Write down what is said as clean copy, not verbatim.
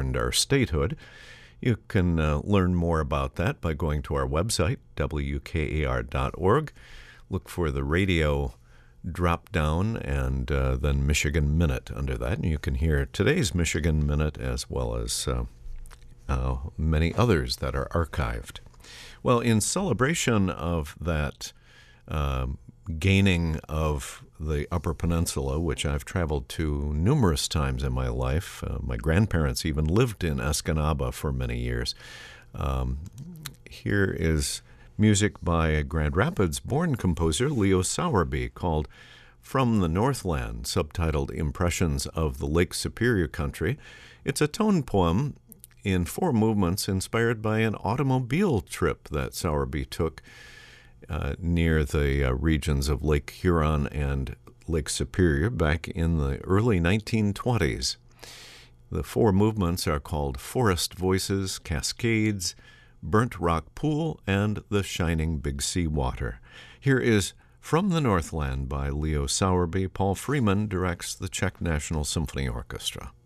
earned our statehood. You can learn more about that by going to our website, wkar.org. Look for the radio drop down and then Michigan Minute under that. And you can hear today's Michigan Minute as well as many others that are archived. Well, in celebration of that gaining of the Upper Peninsula, which I've traveled to numerous times in my life, my grandparents even lived in Escanaba for many years. Here is music by a Grand Rapids-born composer, Leo Sowerby, called From the Northland, subtitled Impressions of the Lake Superior Country. It's a tone poem in 4 movements inspired by an automobile trip that Sowerby took near the regions of Lake Huron and Lake Superior back in the early 1920s. The 4 movements are called Forest Voices, Cascades, Burnt Rock Pool, and The Shining Big Sea Water. Here is From the Northland by Leo Sowerby. Paul Freeman directs the Czech National Symphony Orchestra.